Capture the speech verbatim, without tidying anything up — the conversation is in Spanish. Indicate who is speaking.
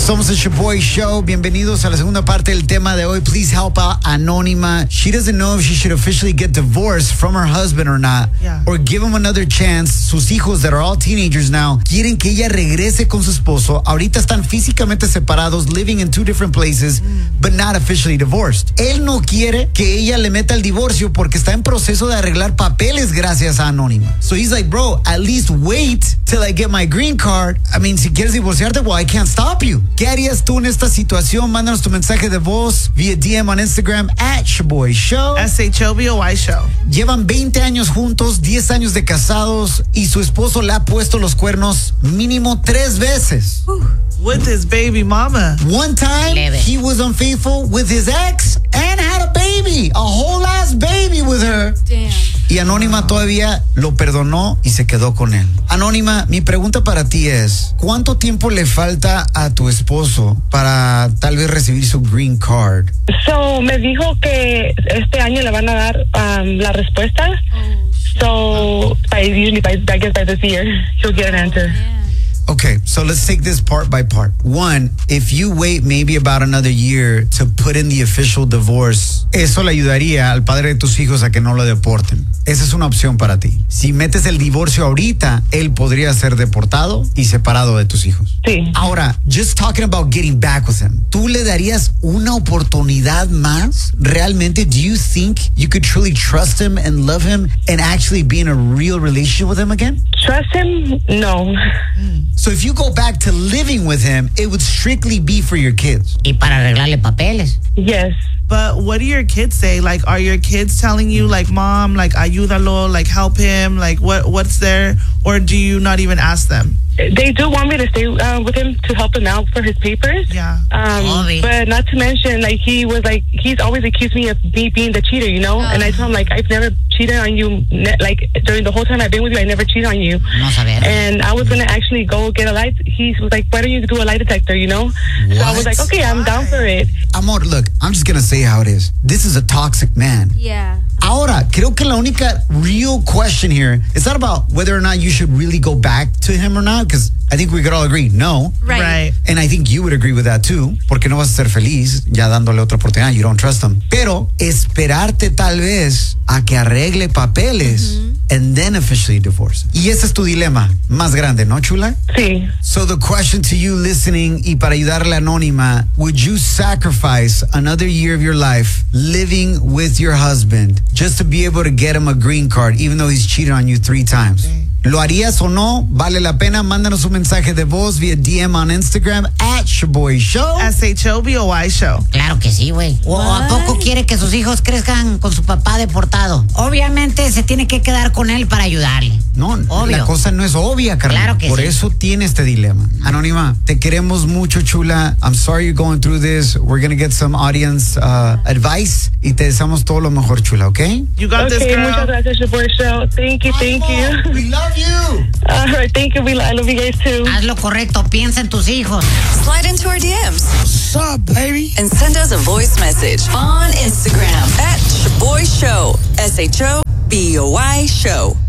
Speaker 1: Somos el Shaboy Show. Bienvenidos a la segunda parte del tema de hoy. Please help out Anónima. She doesn't know if she should officially get divorced from her husband or not,
Speaker 2: yeah.
Speaker 1: or give him another chance. Sus hijos, that are all teenagers now, quieren que ella regrese con su esposo. Ahorita están físicamente separados, living in two different places, mm. but not officially divorced. Él no quiere que ella le meta el divorcio porque está en proceso de arreglar papeles gracias a Anónima. So he's like, bro, at least wait till I get my green card. I mean, si quieres divorciarte, well, I can't stop you. ¿Qué harías tú en esta situación? Mándanos tu mensaje de voz vía D M on Instagram at Shaboy Show.
Speaker 2: S H O B O Y Show.
Speaker 1: Llevan veinte años juntos, diez años de casados y su esposo le ha puesto los cuernos mínimo tres veces.
Speaker 2: Uh, with his baby mama.
Speaker 1: One time,
Speaker 3: Leve.
Speaker 1: he was unfaithful with his ex and had a baby, a whole ass baby with her.
Speaker 3: Damn.
Speaker 1: Y Anónima todavía lo perdonó y se quedó con él. Anónima, mi pregunta para ti es, ¿cuánto tiempo le falta a tu esposo para tal vez recibir su green card?
Speaker 4: So, me dijo que este año le van a dar um, la respuesta. So, by, usually by, I guess by this year, he'll get an answer.
Speaker 1: Okay, so let's take this part by part. One, if you wait maybe about another year to put in the official divorce, eso le ayudaría al padre de tus hijos a que no lo deporten. Esa es una opción para ti. Si metes el divorcio ahorita, él podría ser deportado y separado de tus hijos.
Speaker 4: Sí.
Speaker 1: Ahora, just talking about getting back with him, ¿tú le darías una oportunidad más? Realmente, do you think you could truly trust him and love him and actually be in a real relationship with him again?
Speaker 4: Trust him? No.
Speaker 1: So if you go back to living with him, it would strictly be for your kids.
Speaker 3: Y para arreglarle papeles.
Speaker 4: Yes.
Speaker 2: But what do your kids say? Like, are your kids telling you, like, mom, like, ayúdalo, like, help him? Like, what what's there? Or do you not even ask them?
Speaker 4: They do want me to stay uh, with him to help him out for his papers.
Speaker 2: Yeah.
Speaker 4: Um,
Speaker 3: Obvi.
Speaker 4: but not to mention, like, he was like, he's always accused me of me being the cheater, you know?
Speaker 3: Uh.
Speaker 4: And I told him, like, I've never cheated on you. Ne- like, during the whole time I've been with you, I never cheated on you.
Speaker 3: No saber.
Speaker 4: And I was going to actually go get a light. He was like, why don't you do a lie detector, you know? So I was
Speaker 1: What?
Speaker 4: like, okay, I'm down for it.
Speaker 1: Amor, look, I'm just going to say how it is. This is a toxic man.
Speaker 5: Yeah.
Speaker 1: Ahora, creo que la única real question here is not about whether or not you should really go back to him or not, because I think we could all agree, no.
Speaker 5: Right.
Speaker 2: Right.
Speaker 1: And I think you would agree with that too, porque no vas a ser feliz ya dándole otra oportunidad. You don't trust him. Pero esperarte tal vez a que arregle papeles mm-hmm. and then officially divorce. Y ese es tu dilema más grande, ¿no, chula?
Speaker 4: Sí.
Speaker 1: So the question to you listening y para ayudarle a Anónima, would you sacrifice another year of your life living with your husband just to be able to get him a green card even though he's cheated on you three times? Sí. ¿Lo harías o no? ¿Vale la pena? Mándanos un mensaje de voz vía D M on Instagram at Shaboy Show.
Speaker 2: S H O B O Y Show.
Speaker 3: Claro que sí, güey. ¿O a poco quiere que sus hijos crezcan con su papá deportado? Obviamente se tiene que quedar con él para ayudarle.
Speaker 1: No,
Speaker 3: Obvio.
Speaker 1: la cosa no es obvia, Carla.
Speaker 3: Claro que
Speaker 1: Por
Speaker 3: sí.
Speaker 1: eso tiene este dilema. Anónima, te queremos mucho, chula. I'm sorry you're going through this. We're going to get some audience uh, advice y te deseamos todo lo mejor, chula, ¿ok?
Speaker 2: You got
Speaker 4: Okay,
Speaker 2: this, girl.
Speaker 4: muchas gracias, Shaboy Show. Thank you, thank you.
Speaker 1: We love you.
Speaker 4: All right, thank you. We, I love you guys too.
Speaker 3: Haz lo correcto, piensa en tus hijos.
Speaker 6: Slide into our D Ms.
Speaker 1: What's up, baby?
Speaker 6: And send us a voice message on Instagram at Shaboy Show. S H O B O Y Show.